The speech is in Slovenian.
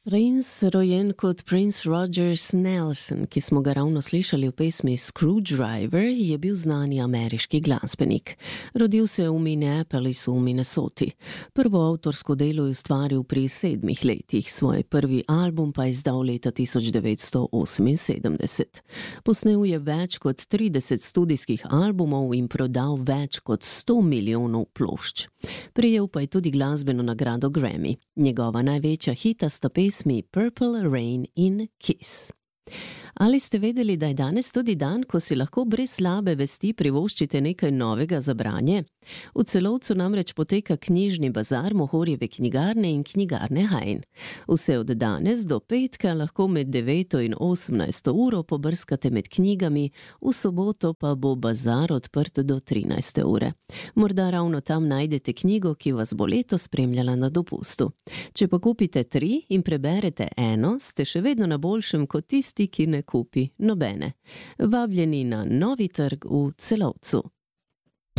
Prince, rojen kot Prince Rogers Nelson, ki smo ga ravno slišali v pesmi Screwdriver, je bil znani ameriški glasbenik. Rodil se v Minneapolisu v Minnesoti. Prvo avtorsko delo je ustvaril pri 7 letih, svoj prvi album pa je izdal leta 1978. Posnel je več kot 30 studijskih albumov in prodal več kot 100 milijonov plošč. Prejel pa je tudi glasbeno nagrado Grammy. Njegova največja hita sta pesmi Purple Rain in Kiss. Ali ste vedeli, da je danes tudi dan, ko si lahko brez slabe vesti privoščite nekaj novega za branje? V Celovcu namreč poteka knjižni bazar Mohorjeve knjigarne in knjigarne Hein. Vse od danes do petka lahko med 9 in 18 uro pobrskate med knjigami, v soboto pa bo bazar odprt do 13 ure. Morda ravno tam najdete knjigo, ki vas bo letos spremljala na dopustu. Če pa kupite 3 in preberete eno, ste še vedno na boljšem kot tisti, ki ne kupi nobene. Vabljeni na Novi trg v Celovcu.